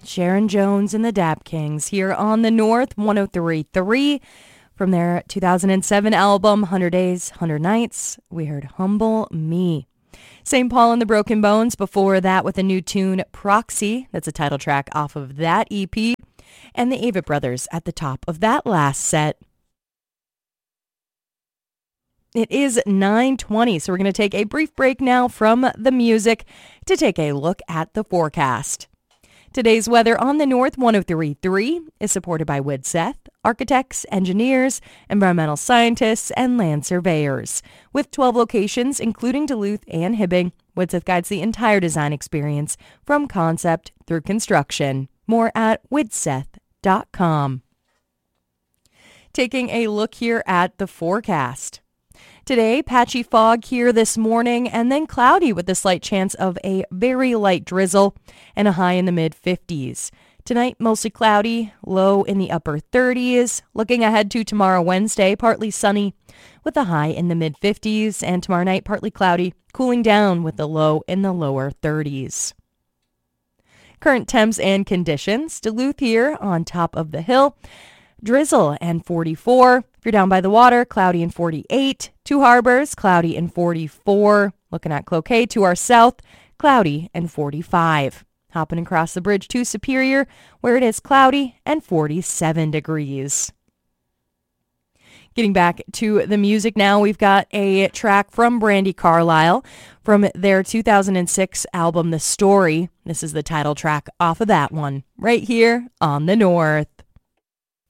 Sharon Jones and the Dap Kings here on the North 103.3. From their 2007 album, 100 Days, 100 Nights, we heard Humble Me. St. Paul and the Broken Bones before that with a new tune, Proxy. That's a title track off of that EP. And the Avett Brothers at the top of that last set. It is 9:20, so we're going to take a brief break now from the music to take a look at the forecast. Today's weather on the North 103.3 is supported by Widseth, architects, engineers, environmental scientists, and land surveyors. With 12 locations, including Duluth and Hibbing, Widseth guides the entire design experience from concept through construction. More at widseth.com. Taking a look here at the forecast. Today, patchy fog here this morning and then cloudy with a slight chance of a very light drizzle and a high in the mid-50s. Tonight, mostly cloudy, low in the upper 30s. Looking ahead to tomorrow, Wednesday, partly sunny with a high in the mid-50s. And tomorrow night, partly cloudy, cooling down with the low in the lower 30s. Current temps and conditions. Duluth here on top of the hill. Drizzle and 44. If you're down by the water, cloudy and 48. Two Harbors, cloudy and 44. Looking at Cloquet to our south, cloudy and 45. Hopping across the bridge to Superior, where it is cloudy and 47 degrees. Getting back to the music now, we've got a track from Brandi Carlile from their 2006 album, The Story. This is the title track off of that one, right here on the North.